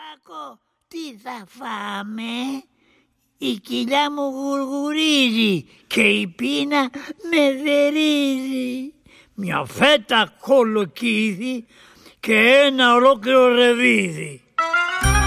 Κάκο, τι θα φάμε? Η κοιλιά μου γουργουρίζει και η πείνα με δερίζει. Μια φέτα κολοκύδι και ένα ολόκληρο ρεβίδι.